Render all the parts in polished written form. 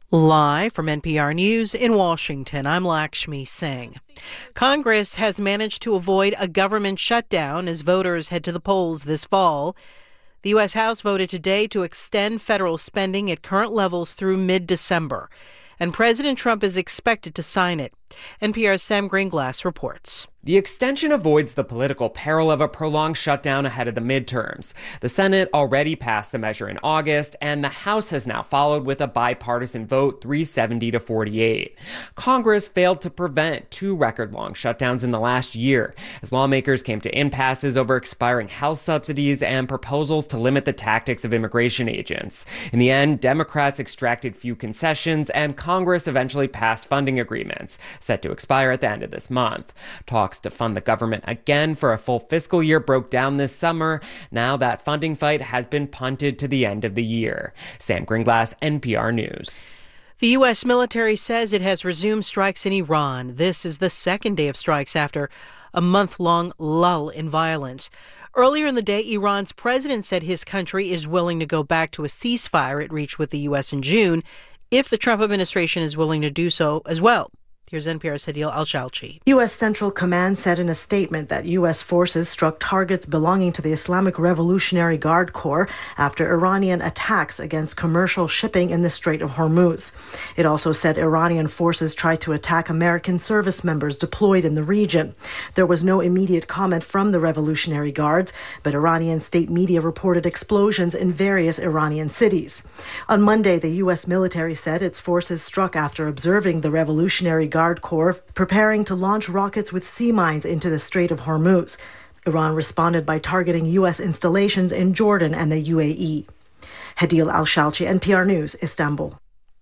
Live from NPR News in Washington, I'm Lakshmi Singh. Congress has managed to avoid a government shutdown as voters head to the polls this fall. The U.S. House voted today to extend federal spending at current levels through mid-December, and President Trump is expected to sign it. NPR's Sam Greenglass reports. The extension avoids the political peril of a prolonged shutdown ahead of the midterms. The Senate already passed the measure in August, and the House has now followed with a bipartisan vote, 370 to 48. Congress failed to prevent two record-long shutdowns in the last year, as lawmakers came to impasses over expiring health subsidies and proposals to limit the tactics of immigration agents. In the end, Democrats extracted few concessions, and Congress eventually passed funding agreements, set to expire at the end of this month. Talks to fund the government again for a full fiscal year broke down this summer. Now that funding fight has been punted to the end of the year. Sam Greenglass, NPR News. The U.S. military says it has resumed strikes in Iran. This is the second day of strikes after a month-long lull in violence. Earlier in the day, Iran's president said his country is willing to go back to a ceasefire it reached with the U.S. in June if the Trump administration is willing to do so as well. Here's NPR's Hadil Al-Shalchi. U.S. Central Command said in a statement that U.S. forces struck targets belonging to the Islamic Revolutionary Guard Corps after Iranian attacks against commercial shipping in the Strait of Hormuz. It also said Iranian forces tried to attack American service members deployed in the region. There was no immediate comment from the Revolutionary Guards, but Iranian state media reported explosions in various Iranian cities. On Monday, the U.S. military said its forces struck after observing the Revolutionary Guard Corps preparing to launch rockets with sea mines into the Strait of Hormuz. Iran responded by targeting U.S. installations in Jordan and the UAE. Hadil Al-Shalchi, NPR News, Istanbul.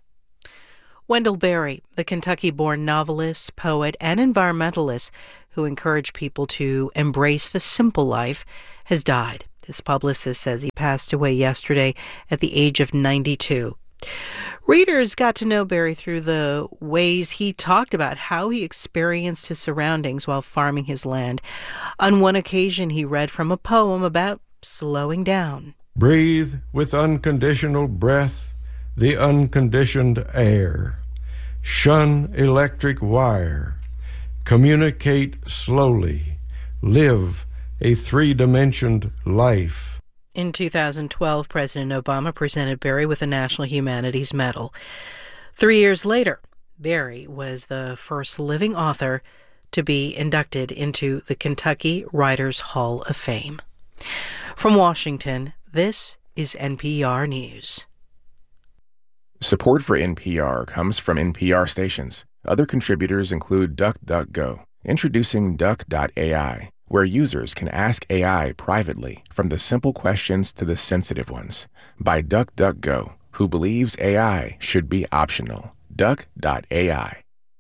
Wendell Berry, the Kentucky-born novelist, poet, and environmentalist who encouraged people to embrace the simple life, has died. His publicist says he passed away yesterday at the age of 92. Readers got to know Berry through the ways he talked about how he experienced his surroundings while farming his land. On one occasion, he read from a poem about slowing down. Breathe with unconditional breath the unconditioned air. Shun electric wire. Communicate slowly. Live a three-dimensioned life. In 2012, President Obama presented Berry with the National Humanities Medal. 3 years later, Berry was the first living author to be inducted into the Kentucky Writers Hall of Fame. From Washington, this is NPR News. Support for NPR comes from NPR stations. Other contributors include DuckDuckGo, introducing Duck.ai, where users can ask AI privately from the simple questions to the sensitive ones, by DuckDuckGo, who believes AI should be optional. Duck.ai.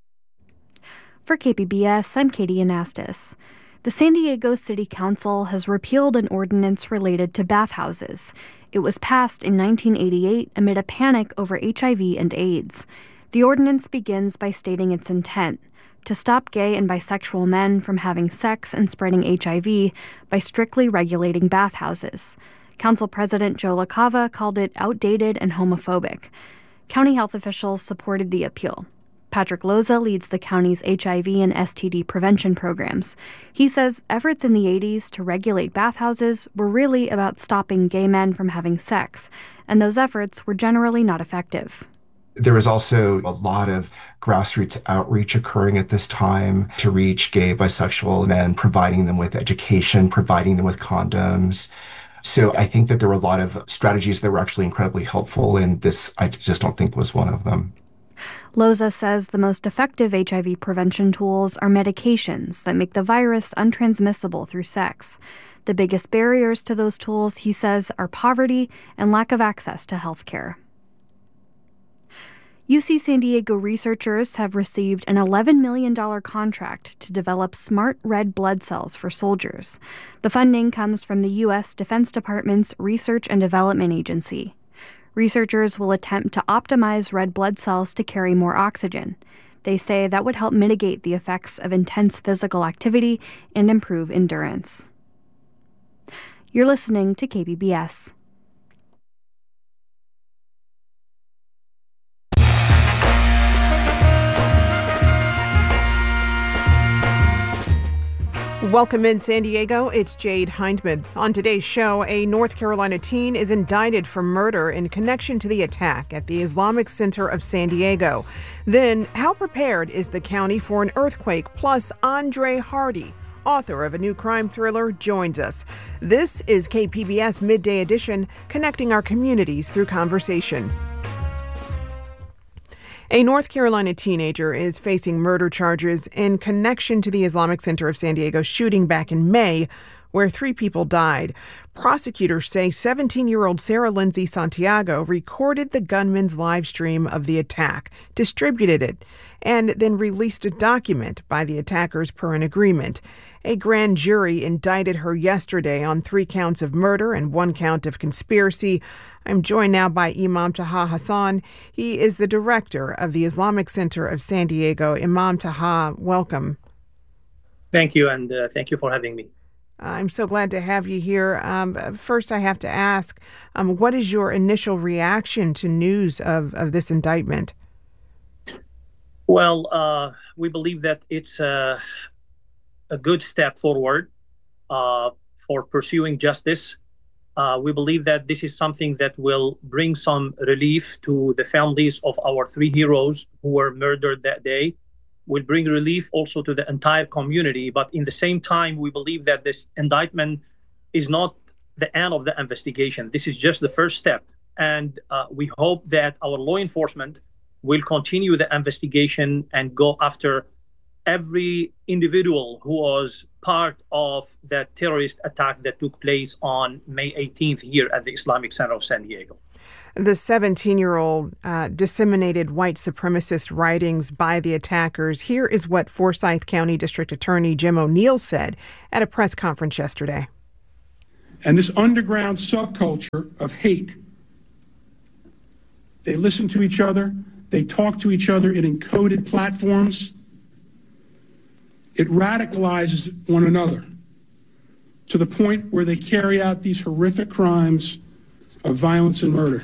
For KPBS, I'm Katie Anastas. The San Diego City Council has repealed an ordinance related to bathhouses. It was passed in 1988 amid a panic over HIV and AIDS. The ordinance begins by stating its intent: to stop gay and bisexual men from having sex and spreading HIV by strictly regulating bathhouses. Council President Joe LaCava called it outdated and homophobic. County health officials supported the appeal. Patrick Loza leads the county's HIV and STD prevention programs. He says efforts in the 80s to regulate bathhouses were really about stopping gay men from having sex, and those efforts were generally not effective. There was also a lot of grassroots outreach occurring at this time to reach gay, bisexual men, providing them with education, providing them with condoms. So I think that there were a lot of strategies that were actually incredibly helpful, and this I just don't think was one of them. Loza says the most effective HIV prevention tools are medications that make the virus untransmissible through sex. The biggest barriers to those tools, he says, are poverty and lack of access to health care. UC San Diego researchers have received an $11 million contract to develop smart red blood cells for soldiers. The funding comes from the U.S. Defense Department's Research and Development Agency. Researchers will attempt to optimize red blood cells to carry more oxygen. They say that would help mitigate the effects of intense physical activity and improve endurance. You're listening to KPBS. Welcome in San Diego, it's Jade Hindman. On today's show, a North Carolina teen is indicted for murder in connection to the attack at the Islamic Center of San Diego. Then, how prepared is the county for an earthquake? Plus, Andre Hardy, author of a new crime thriller, joins us. This is KPBS Midday Edition, connecting our communities through conversation. A North Carolina teenager is facing murder charges in connection to the Islamic Center of San Diego shooting back in May, where 3 people died. Prosecutors say 17-year-old Sarah Lindsay Santiago recorded the gunman's live stream of the attack, distributed it, and then released a document by the attackers per an agreement. A grand jury indicted her yesterday on 3 counts of murder and 1 count of conspiracy. I'm joined now by Imam Taha Hassan. He is the director of the Islamic Center of San Diego. Imam Taha, welcome. Thank you, and thank you for having me. I'm so glad to have you here. First, I have to ask, what is your initial reaction to news of this indictment? Well, we believe that it's a good step forward for pursuing justice. We believe that this is something that will bring some relief to the families of our 3 heroes who were murdered that day, will bring relief also to the entire community. But in the same time, we believe that this indictment is not the end of the investigation. This is just the first step. And we hope that our law enforcement will continue the investigation and go after every individual who was part of that terrorist attack that took place on May 18th here at the Islamic Center of San Diego. The 17-year-old disseminated white supremacist writings by the attackers. Here is what Forsyth County District Attorney Jim O'Neill said at a press conference yesterday. And this underground subculture of hate, they listen to each other, they talk to each other in encoded platforms. It radicalizes one another to the point where they carry out these horrific crimes of violence and murder.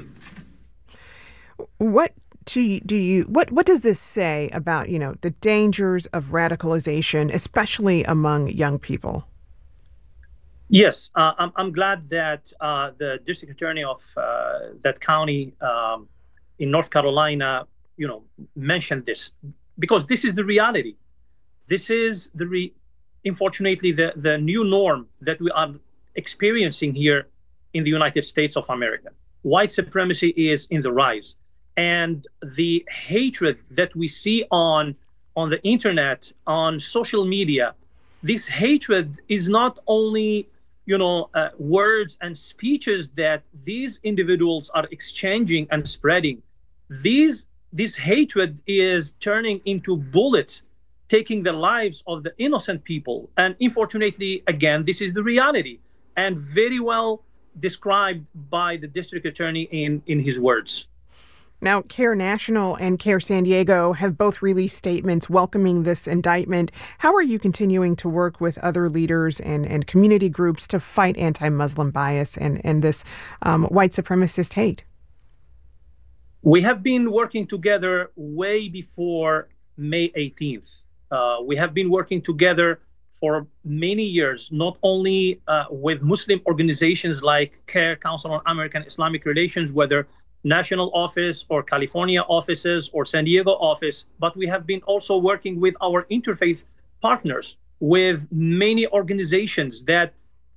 What does this say about, the dangers of radicalization, especially among young people? Yes, I'm glad that the district attorney of that county in North Carolina, mentioned this, because this is the reality. This is unfortunately the new norm that we are experiencing here in the United States of America. White supremacy is in the rise, and the hatred that we see on the internet, on social media, this hatred is not only words and speeches that these individuals are exchanging and spreading. This hatred is turning into bullets, taking the lives of the innocent people. And unfortunately, again, this is the reality, and very well described by the district attorney in his words. Now, CARE National and CARE San Diego have both released statements welcoming this indictment. How are you continuing to work with other leaders and community groups to fight anti-Muslim bias and this white supremacist hate? We have been working together way before May 18th. We have been working together for many years, not only with Muslim organizations like CARE, Council on American Islamic Relations, whether national office or California offices or San Diego office, but we have been also working with our interfaith partners, with many organizations that,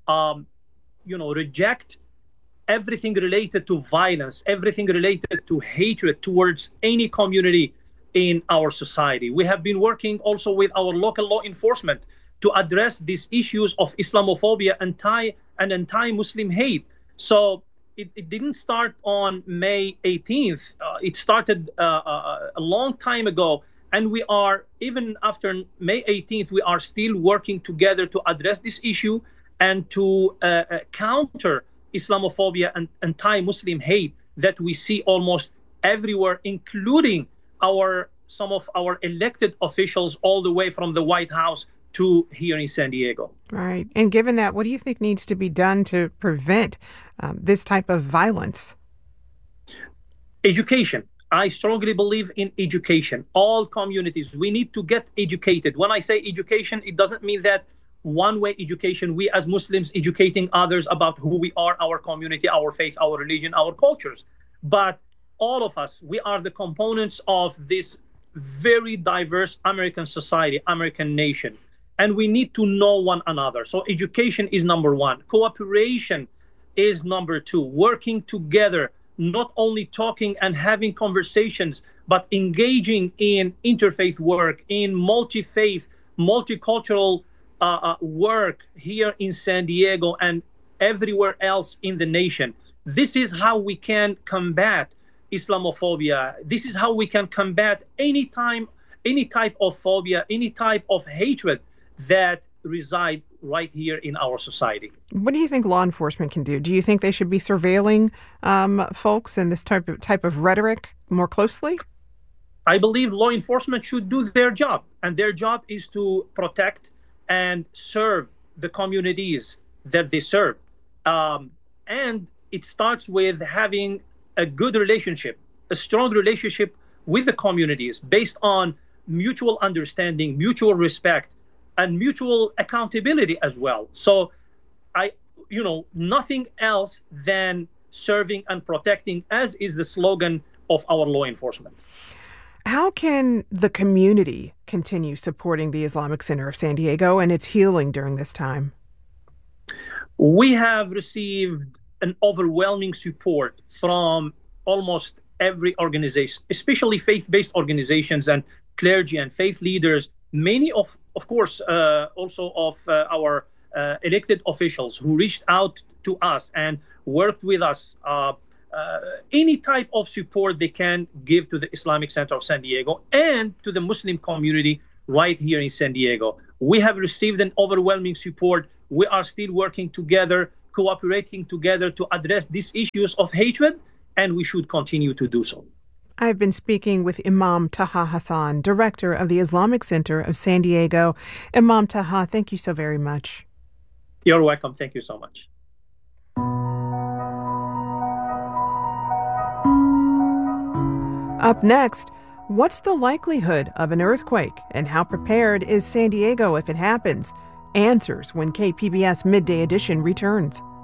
reject everything related to violence, everything related to hatred towards any community in our society. We have been working also with our local law enforcement to address these issues of Islamophobia and anti-Muslim hate. So it didn't start on May 18th. It started a long time ago. And we are, even after May 18th, we are still working together to address this issue and to counter Islamophobia and anti-Muslim hate that we see almost everywhere, including some of our elected officials all the way from the White House to here in San Diego. Right. And given that, what do you think needs to be done to prevent this type of violence? Education. I strongly believe in education. All communities, we need to get educated. When I say education, it doesn't mean that one-way education, we as Muslims educating others about who we are, our community, our faith, our religion, our cultures. But all of us, we are the components of this very diverse American society, American nation. And we need to know one another. So education is number one. Cooperation is number two. Working together, not only talking and having conversations, but engaging in interfaith work, in multi-faith, multicultural work here in San Diego and everywhere else in the nation. This is how we can combat Islamophobia. This is how we can combat any type of phobia, any type of hatred that reside right here in our society. What do you think law enforcement can do? Do you think they should be surveilling folks and this type of rhetoric more closely? I believe law enforcement should do their job, and their job is to protect and serve the communities that they serve. And it starts with having a good relationship, a strong relationship with the communities based on mutual understanding, mutual respect, and mutual accountability as well. So nothing else than serving and protecting, as is the slogan of our law enforcement. How can the community continue supporting the Islamic Center of San Diego and its healing during this time? We have received an overwhelming support from almost every organization, especially faith-based organizations and clergy and faith leaders, many of course, also of our elected officials who reached out to us and worked with us. Any type of support they can give to the Islamic Center of San Diego and to the Muslim community right here in San Diego. We have received an overwhelming support. We are still working together, cooperating together to address these issues of hatred, and we should continue to do so. I've been speaking with Imam Taha Hassan, director of the Islamic Center of San Diego. Imam Taha, thank you so very much. You're welcome. Thank you so much. Up next, what's the likelihood of an earthquake and how prepared is San Diego if it happens? Answers when KPBS Midday Edition returns.